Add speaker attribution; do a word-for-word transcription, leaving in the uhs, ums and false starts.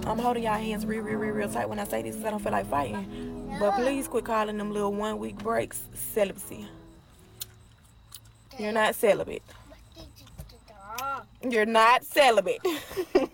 Speaker 1: I'm holding y'all hands real, real, real, real tight when I say this because I don't feel like fighting. But please quit calling them little one week breaks celibacy. You're not celibate. You're not celibate.